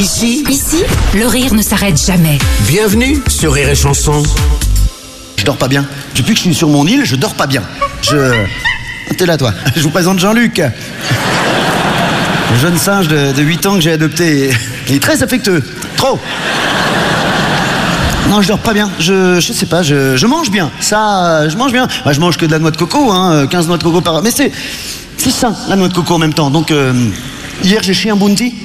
Ici, le rire ne s'arrête jamais. bienvenue sur Rire et Chanson. Je dors pas bien. Depuis que je suis sur mon île, je dors pas bien. T'es là, toi. Je vous présente Jean-Luc. Le jeune singe de 8 ans que j'ai adopté. Il est très affectueux. Trop. Non, je dors pas bien. Je sais pas, je mange bien. Ça, je mange bien. Bah, je mange que de la noix de coco, 15 noix de coco par... Mais c'est sain, la noix de coco en même temps. Donc, hier, j'ai chié un bounty.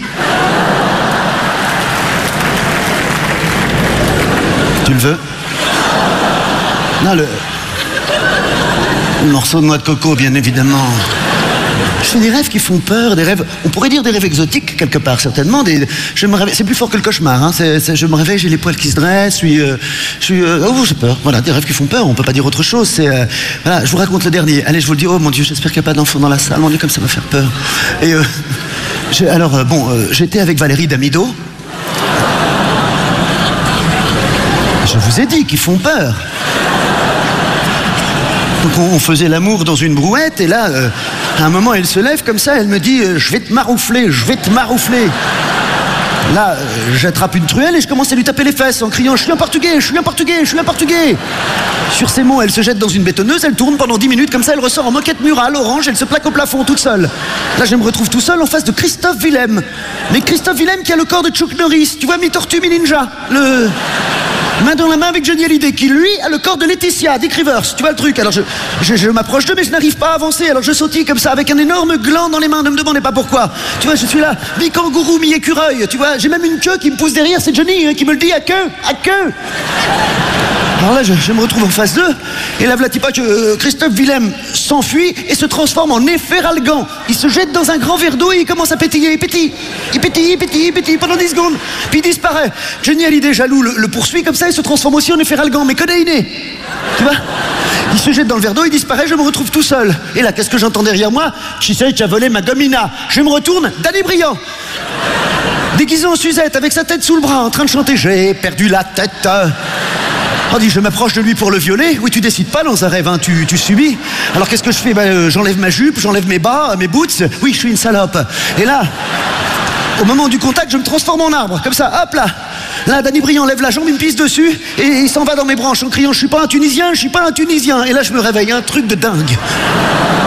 Tu le veux? Non, le morceau de noix de coco, bien évidemment. Je fais des rêves qui font peur, des rêves, on pourrait dire des rêves exotiques quelque part, certainement. Je me réveille, c'est plus fort que le cauchemar. Je me réveille, j'ai les poils qui se dressent, j'ai peur. Voilà, des rêves qui font peur. On peut pas dire autre chose. Voilà, je vous raconte le dernier. Allez, je vous le dis. Oh mon Dieu, j'espère qu'il n'y a pas d'enfant dans la salle. Mon Dieu, comme ça va faire peur. Et j'étais avec Valérie Damido. Je vous ai dit qu'ils font peur. Donc on faisait l'amour dans une brouette et là, à un moment, elle se lève comme ça, elle me dit « Je vais te maroufler, je vais te maroufler ». Là, j'attrape une truelle et je commence à lui taper les fesses en criant « Je suis un Portugais, je suis un Portugais, je suis un Portugais ». Sur ces mots, elle se jette dans une bétonneuse, elle tourne pendant 10 minutes, comme ça elle ressort en moquette murale, orange, elle se plaque au plafond toute seule. Là, je me retrouve tout seul en face de Christophe Willem. Mais Christophe Willem qui a le corps de Chuck Norris, tu vois, mi-tortue, mi-ninja. Main dans la main avec Johnny Hallyday, qui lui a le corps de Laetitia, Dick Rivers, tu vois le truc. Alors je m'approche d'eux, mais je n'arrive pas à avancer. Alors je sautille comme ça, avec un énorme gland dans les mains, ne me demandez pas pourquoi. Tu vois, je suis là, mi-kangourou, mi-écureuil, tu vois. J'ai même une queue qui me pousse derrière, c'est Johnny qui me le dit à queue, à queue. Alors là, je me retrouve en face d'eux, et là, voilà pas que Christophe Willem s'enfuit et se transforme en Néferalgan. Il se jette dans un grand verre d'eau et il commence à pétiller. Il pétille pendant 10 secondes, puis il disparaît. Johnny Hallyday, jaloux, le poursuit comme ça, il se transforme aussi en Néferalgan, mais Conéiné. Tu vois? Il se jette dans le verre d'eau, il disparaît, je me retrouve tout seul. Et là, qu'est-ce que j'entends derrière moi? Qui c'est qui a volé ma domina? Je me retourne, Danny Briand. Déguisé en Suzette, avec sa tête sous le bras, en train de chanter « J'ai perdu la tête ». On dit, je m'approche de lui pour le violer. Oui, tu décides pas dans un rêve, tu subis. Alors qu'est-ce que je fais? J'enlève ma jupe, j'enlève mes bas, mes boots. Oui, je suis une salope. Et là, au moment du contact, je me transforme en arbre. Comme ça, hop là. Là, Danny Briand lève la jambe, il me pisse dessus. Et il s'en va dans mes branches en criant, je suis pas un Tunisien, je suis pas un Tunisien. Et là, je me réveille, un truc de dingue.